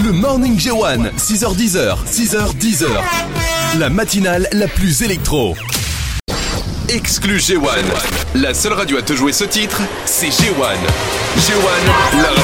Le Morning J1, 6h10, 6h10. La matinale la plus électro. Exclu J1. La seule radio à te jouer ce titre, c'est J1. J1, la